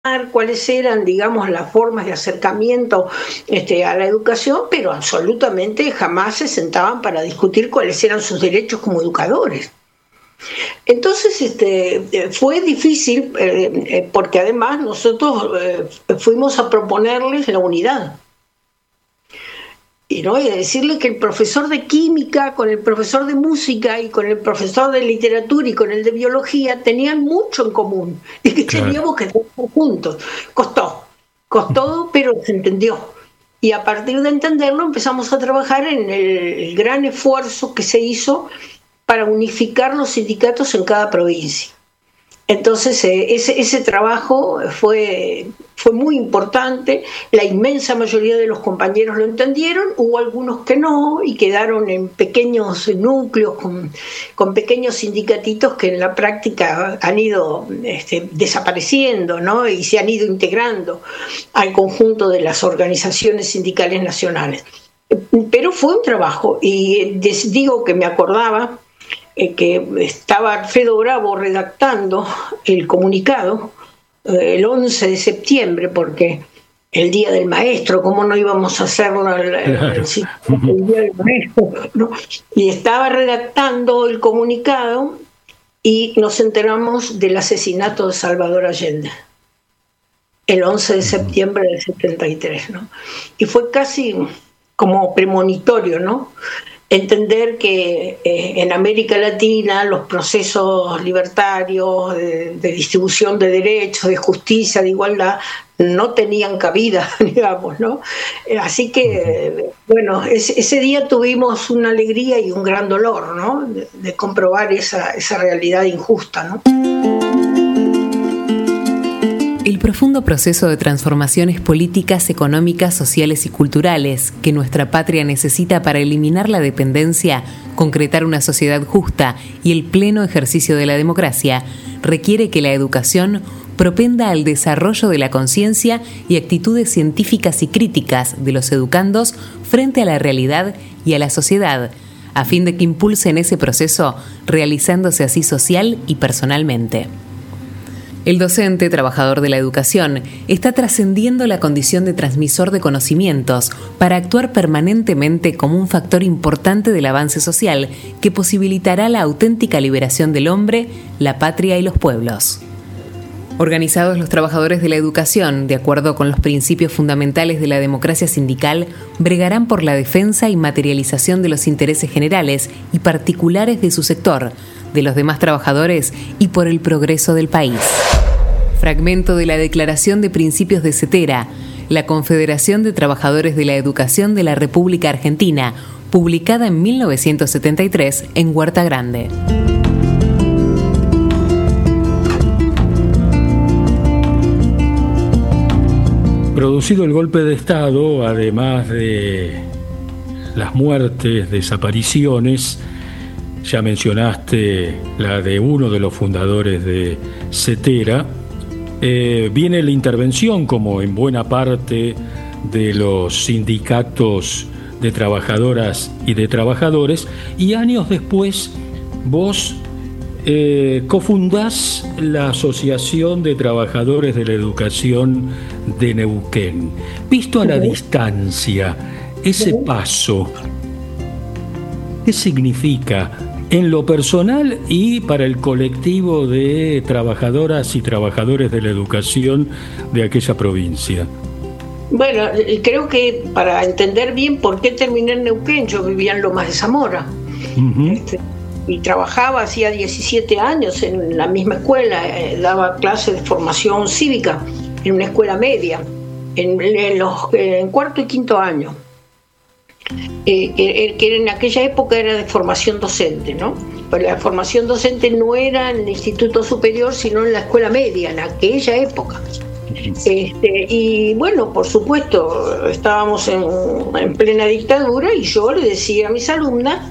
cuáles eran, digamos, las formas de acercamiento a la educación, pero absolutamente jamás se sentaban para discutir cuáles eran sus derechos como educadores. Entonces fue difícil porque además nosotros fuimos a proponerles la unidad. Y decirle que el profesor de química con el profesor de música y con el profesor de literatura y con el de biología tenían mucho en común y que teníamos que trabajar juntos. Costó, pero se entendió. Y a partir de entenderlo empezamos a trabajar en el gran esfuerzo que se hizo para unificar los sindicatos en cada provincia. Entonces ese trabajo fue muy importante, la inmensa mayoría de los compañeros lo entendieron, hubo algunos que no y quedaron en pequeños núcleos con pequeños sindicatitos que en la práctica han ido desapareciendo, ¿no? Y se han ido integrando al conjunto de las organizaciones sindicales nacionales. Pero fue un trabajo y digo que me acordaba que estaba Alfredo Bravo redactando el comunicado el 11 de septiembre, porque el Día del Maestro, ¿cómo no íbamos a hacerlo el Día del Maestro? ¿No? Y estaba redactando el comunicado y nos enteramos del asesinato de Salvador Allende, el 11 de septiembre del 73, ¿no? Y fue casi como premonitorio, ¿no? Entender que en América Latina los procesos libertarios de distribución de derechos, de justicia, de igualdad, no tenían cabida, digamos, ¿no? Así que, bueno, ese día tuvimos una alegría y un gran dolor, ¿no? De comprobar esa realidad injusta, ¿no? El profundo proceso de transformaciones políticas, económicas, sociales y culturales que nuestra patria necesita para eliminar la dependencia, concretar una sociedad justa y el pleno ejercicio de la democracia, requiere que la educación propenda al desarrollo de la conciencia y actitudes científicas y críticas de los educandos frente a la realidad y a la sociedad, a fin de que impulsen ese proceso, realizándose así social y personalmente. El docente, trabajador de la educación, está trascendiendo la condición de transmisor de conocimientos para actuar permanentemente como un factor importante del avance social que posibilitará la auténtica liberación del hombre, la patria y los pueblos. Organizados los trabajadores de la educación, de acuerdo con los principios fundamentales de la democracia sindical, bregarán por la defensa y materialización de los intereses generales y particulares de su sector, de los demás trabajadores y por el progreso del país. Fragmento de la Declaración de Principios de CETERA, la Confederación de Trabajadores de la Educación de la República Argentina, publicada en 1973 en Huerta Grande. Producido el golpe de Estado, además de las muertes, desapariciones, ya mencionaste la de uno de los fundadores de CETERA, viene la intervención, como en buena parte de los sindicatos de trabajadoras y de trabajadores, y años después vos cofundás la Asociación de Trabajadores de la Educación de Neuquén. Visto a la distancia, ese paso, ¿qué significa en lo personal y para el colectivo de trabajadoras y trabajadores de la educación de aquella provincia? Bueno, creo que para entender bien por qué terminé en Neuquén, yo vivía en Lomas de Zamora. Y trabajaba hacía 17 años en la misma escuela, daba clases de formación cívica en una escuela media, en cuarto y quinto año. Que en aquella época era de formación docente, ¿no? Pero la formación docente no era en el instituto superior, sino en la escuela media, en aquella época. Y bueno, por supuesto, estábamos en plena dictadura y yo le decía a mis alumnas